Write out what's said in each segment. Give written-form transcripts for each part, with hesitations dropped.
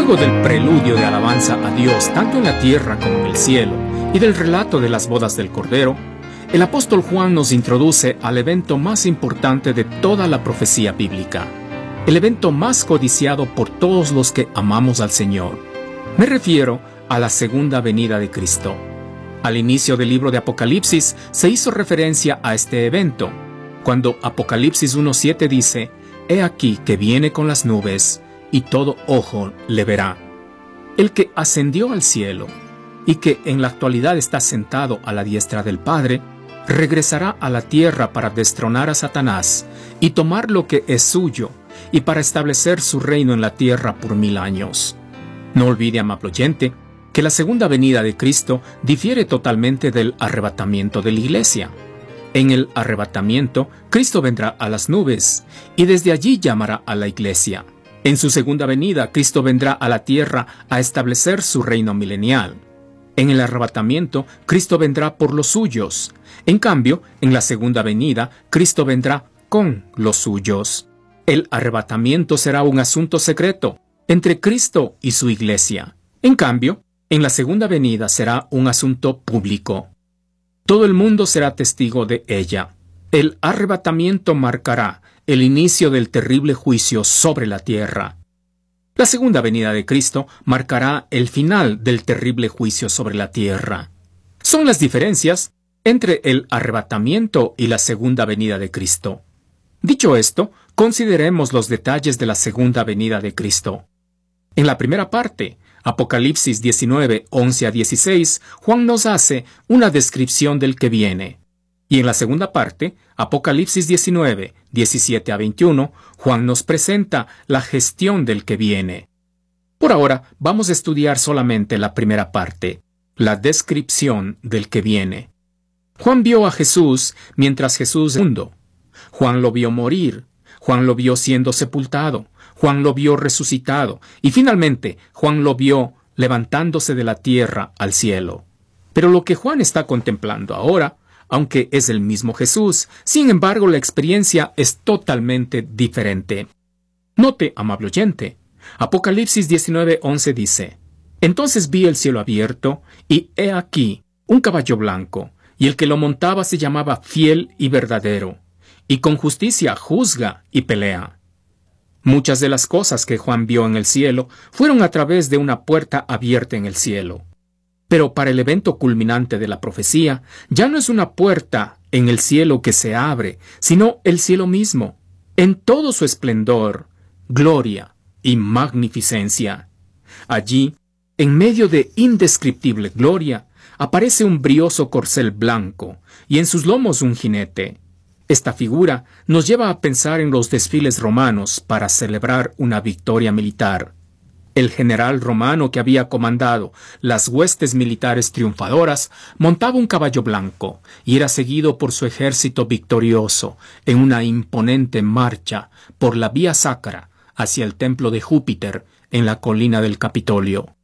Luego del preludio de alabanza a Dios tanto en la tierra como en el cielo y del relato de las bodas del Cordero, el apóstol Juan nos introduce al evento más importante de toda la profecía bíblica, el evento más codiciado por todos los que amamos al Señor. Me refiero a la segunda venida de Cristo. Al inicio del libro de Apocalipsis se hizo referencia a este evento, cuando Apocalipsis 1:7 dice: «He aquí que viene con las nubes, y todo ojo le verá». El que ascendió al cielo, y que en la actualidad está sentado a la diestra del Padre, regresará a la tierra para destronar a Satanás y tomar lo que es suyo, y para establecer su reino en la tierra por 1000 años. No olvide, amable oyente, que la segunda venida de Cristo difiere totalmente del arrebatamiento de la iglesia. En el arrebatamiento, Cristo vendrá a las nubes, y desde allí llamará a la iglesia. En su segunda venida, Cristo vendrá a la tierra a establecer su reino milenial. En el arrebatamiento, Cristo vendrá por los suyos. En cambio, en la segunda venida, Cristo vendrá con los suyos. El arrebatamiento será un asunto secreto entre Cristo y su iglesia. En cambio, en la segunda venida será un asunto público. Todo el mundo será testigo de ella. El arrebatamiento marcará el inicio del terrible juicio sobre la tierra. La segunda venida de Cristo marcará el final del terrible juicio sobre la tierra. Son las diferencias entre el arrebatamiento y la segunda venida de Cristo. Dicho esto, consideremos los detalles de la segunda venida de Cristo. En la primera parte, Apocalipsis 19, 11 a 16, Juan nos hace una descripción del que viene. Y en la segunda parte, Apocalipsis 19, 17 a 21, Juan nos presenta la gestión del que viene. Por ahora, vamos a estudiar solamente la primera parte, la descripción del que viene. Juan vio a Jesús mientras Jesús mundo. Juan lo vio morir. Juan lo vio siendo sepultado. Juan lo vio resucitado. Y finalmente, Juan lo vio levantándose de la tierra al cielo. Pero lo que Juan está contemplando ahora, aunque es el mismo Jesús, sin embargo la experiencia es totalmente diferente. Note, amable oyente, Apocalipsis 19:11 dice: «Entonces vi el cielo abierto, y he aquí un caballo blanco, y el que lo montaba se llamaba Fiel y Verdadero, y con justicia juzga y pelea». Muchas de las cosas que Juan vio en el cielo fueron a través de una puerta abierta en el cielo. Pero para el evento culminante de la profecía, ya no es una puerta en el cielo que se abre, sino el cielo mismo, en todo su esplendor, gloria y magnificencia. Allí, en medio de indescriptible gloria, aparece un brioso corcel blanco, y en sus lomos un jinete. Esta figura nos lleva a pensar en los desfiles romanos para celebrar una victoria militar. El general romano que había comandado las huestes militares triunfadoras montaba un caballo blanco y era seguido por su ejército victorioso en una imponente marcha por la Vía Sacra hacia el templo de Júpiter en la colina del Capitolio.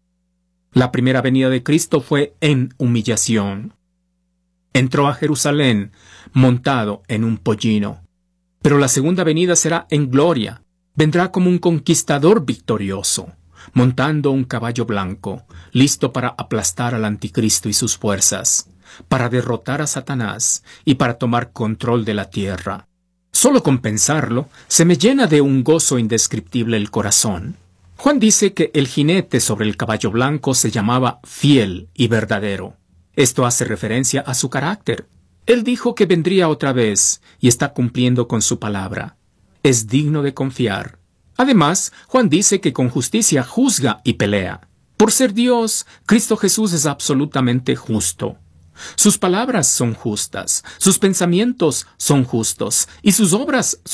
La primera venida de Cristo fue en humillación. Entró a Jerusalén montado en un pollino. Pero la segunda venida será en gloria. Vendrá como un conquistador victorioso, montando un caballo blanco, listo para aplastar al anticristo y sus fuerzas, para derrotar a Satanás y para tomar control de la tierra. Solo con pensarlo, se me llena de un gozo indescriptible el corazón. Juan dice que el jinete sobre el caballo blanco se llamaba Fiel y Verdadero. Esto hace referencia a su carácter. Él dijo que vendría otra vez y está cumpliendo con su palabra. Es digno de confiar. Además, Juan dice que con justicia juzga y pelea. Por ser Dios, Cristo Jesús es absolutamente justo. Sus palabras son justas, sus pensamientos son justos y sus obras